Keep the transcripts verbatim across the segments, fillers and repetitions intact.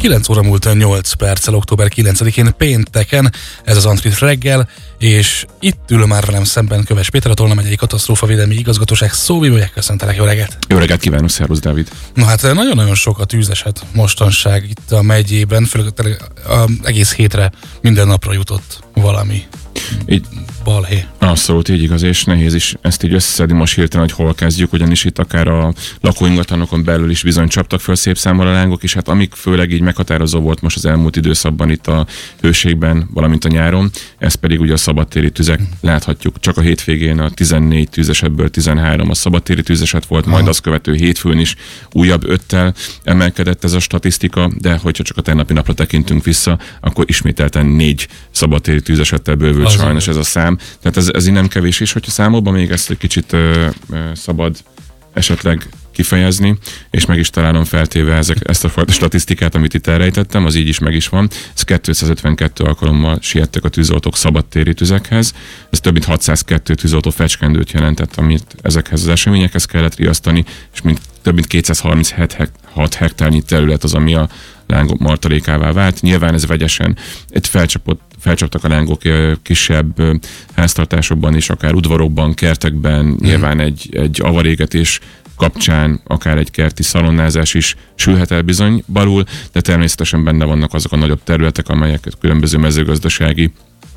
kilenc óra múlt nyolc perccel, október kilencedikén pénteken, ez az Antrit reggel, és itt ül már velem szemben Köves Péter, a Tolna megyei katasztrófavédelmi igazgatóság szóvivője. Köszöntelek, jó reggelt! Jó reggelt kívánok, szervusz Dávid! Na hát nagyon-nagyon sok a tűzeset mostanság itt a megyében, főleg egész hétre minden napra jutott valami. Így, balhé. Abszolút így igaz, és nehéz is ezt így összeszedni most hirtelen, hogy hol kezdjük, ugyanis itt akár a lakóingatlanokon belül is bizony csaptak föl szép számmal a lángok, és hát amik főleg így meghatározó volt most az elmúlt időszakban itt a hőségben, valamint a nyáron, ez pedig ugye a szabadtéri tüzek. Mm. Láthatjuk, csak a hétvégén a tizennégy tűzesetből tizenhárom a szabadtéri tűzeset volt, majd azt követő hétfőn is újabb öttel emelkedett ez a statisztika, de hogyha csak a tegnapi napra tekintünk vissza, akkor ismételten négy szabadtéri tűzesettel bővült az sajnos ez a szám. Tehát ez, ez így nem kevés is, hogyha számolban még ezt egy kicsit ö, ö, szabad esetleg kifejezni, és meg is találom feltéve ezek, ezt a fajta statisztikát, amit itt elrejtettem, az így is meg is van. Ez kétszázötvenkettő alkalommal siettek a tűzoltók szabadtéri tüzekhez. Ez több mint hatszázkettő tűzoltó fecskendőt jelentett, amit ezekhez az eseményekhez kellett riasztani, és mint, több mint kétszázharminchat hektárnyi terület az, ami a lángok martalékává vált. Nyilván ez vegyesen egy felcsapott felcsaptak a lángok kisebb háztartásokban is, akár udvarokban, kertekben, mm. nyilván egy, egy avarégetés kapcsán akár egy kerti szalonnázás is sülhet el bizony balul, de természetesen benne vannak azok a nagyobb területek, amelyeket különböző mezőgazdasági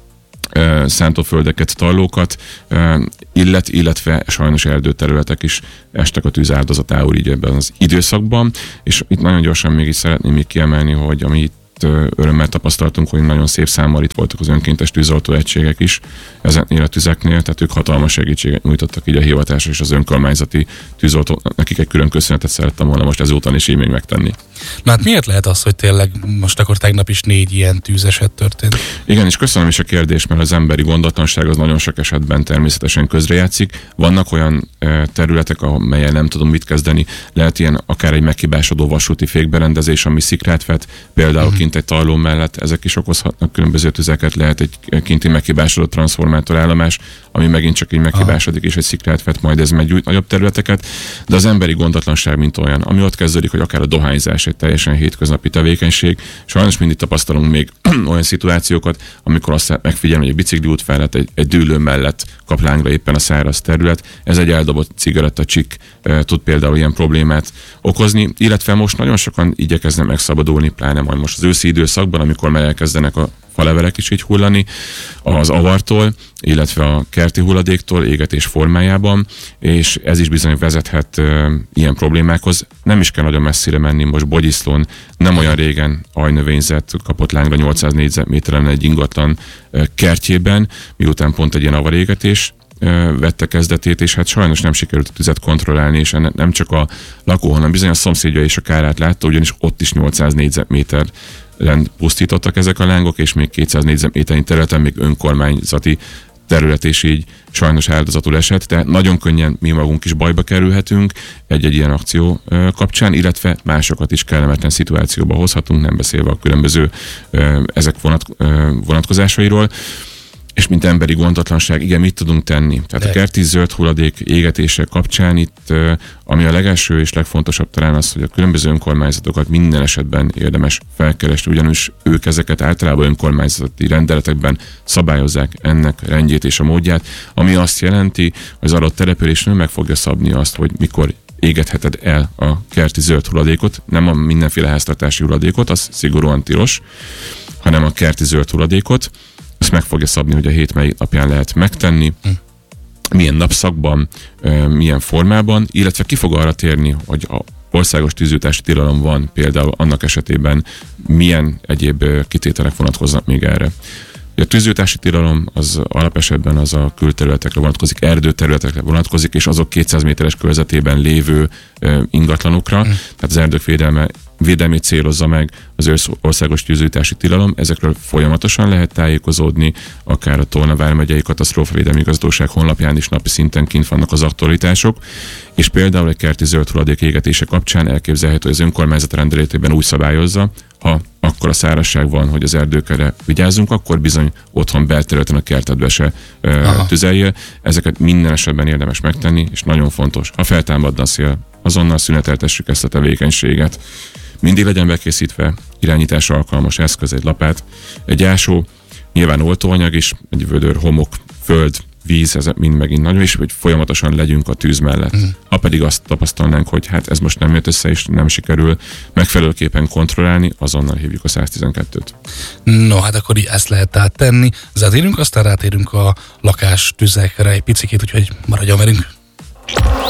uh, szántóföldeket, tallókat uh, illet, illetve sajnos erdőterületek is estek a tűz áldozatául így ebben az időszakban, és itt nagyon gyorsan még is szeretném még kiemelni, hogy ami itt örömmel tapasztaltunk, hogy nagyon szép számmal itt voltak az önkéntes tűzoltó egységek is ezeknél a tüzeknél, tehát ők hatalmas segítséget nyújtottak így a hivatásra és az önkormányzati tűzoltóknak. Nekik egy külön köszönetet szerettem volna most ezúton is így még megtenni. Na hát miért lehet az, hogy tényleg most akkor tegnap is négy ilyen tűzeset történt? Igen, és köszönöm is a kérdést, mert az emberi gondatlanság az nagyon sok esetben természetesen közrejátszik. Vannak olyan e, területek, amelyen nem tudom mit kezdeni. Lehet ilyen akár egy meghibásodó vasúti fékberendezés, ami szikrát vet, például uh-huh. kint egy talló mellett, ezek is okozhatnak különböző tüzeket, lehet egy kinti meghibásodott transformátorállomás, ami megint csak így meghibásodik, és egy szikrát vet, majd ez megy nagyobb területeket, de az emberi gondatlanság mint olyan, ami ott kezdődik, hogy akár a dohányzás egy teljesen hétköznapi tevékenység. Sajnos mindig tapasztalunk még olyan szituációkat, amikor azt megfigyelem, hogy egy bicikliút felett, egy, egy dűlő mellett kap lángra éppen a száraz terület. Ez egy eldobott cigarettacsik e, tud például ilyen problémát okozni, illetve most nagyon sokan igyekeznek megszabadulni, pláne majd most az őszi időszakban, amikor már elkezdenek a falevelek is így hullani az avartól, illetve a kerti hulladéktól égetés formájában, és ez is bizony vezethet e, ilyen problémákhoz. Nem is kell nagyon messzire menni, most Bogyiszlón nem olyan régen ajnövényzet kapott lángra nyolcszáz négyzetméteren egy ingatlan e, kertjében, miután pont egy ilyen avarégetés e, vette kezdetét, és hát sajnos nem sikerült a tüzet kontrollálni, és nem csak a lakó, hanem bizony a szomszédja is a kárát látta, ugyanis ott is nyolcszáz négyzetméter pusztítottak ezek a lángok, és még kétszáz négyzetméternyi területen még önkormányzati terület is így sajnos áldozatul esett, tehát nagyon könnyen mi magunk is bajba kerülhetünk egy-egy ilyen akció kapcsán, illetve másokat is kellemetlen szituációba hozhatunk, nem beszélve a különböző ezek vonat, vonatkozásairól. És mint emberi gondatlanság, igen, mit tudunk tenni? Tehát De. a kerti zöld hulladék égetése kapcsán itt, ami a legelső és legfontosabb talán az, hogy a különböző önkormányzatokat minden esetben érdemes felkeresni, ugyanis ők ezeket általában önkormányzati rendeletekben szabályozzák ennek rendjét és a módját, ami azt jelenti, hogy az adott településnél meg fogja szabni azt, hogy mikor égetheted el a kerti zöld hulladékot, nem a mindenféle háztartási hulladékot, az szigorúan tilos, hanem a kerti zöld hulladékot. Ezt meg fogja szabni, hogy a hét melyik napján lehet megtenni, hm. milyen napszakban, milyen formában, illetve ki fog arra térni, hogy a országos tűzoltási tilalom van, például annak esetében milyen egyéb kitételek vonatkoznak még erre. A tűzoltási tilalom az alapesetben az a külterületekre vonatkozik, erdőterületekre vonatkozik, és azok kétszáz méteres körzetében lévő ingatlanokra, hm. tehát az erdők védelme védelmét célozza meg az országos tűzoltási tilalom. Ezekről folyamatosan lehet tájékozódni, akár a Tolna vármegyei katasztrófavédelmi igazgatóság honlapján is napi szinten kint vannak az aktualitások, és például egy kerti zöld hulladék égetése kapcsán elképzelhető, hogy az önkormányzat rendeletében úgy szabályozza, ha akkor a szárazság van, hogy az erdőkre vigyázzunk, akkor bizony otthon belterületen a kertedbe se uh, tüzeljél. Ezeket minden esetben érdemes megtenni, és nagyon fontos, ha feltámadna a szél, azonnal szüneteltessük ezt a tevékenységet. mindig legyen bekészítve irányításra alkalmas eszköz, egy lapát, egy ásó, nyilván oltóanyag is, egy vödör, homok, föld, víz, ez mind megint nagyon, és hogy folyamatosan legyünk a tűz mellett. Mm. Ha pedig azt tapasztalnánk, hogy hát ez most nem jött össze, és nem sikerül megfelelőképpen kontrollálni, azonnal hívjuk a száztizenkettőt. No, hát akkor ezt lehet tehát tenni. Zátérünk, aztán rátérünk a lakástüzekre egy picikét, úgyhogy maradjon velünk.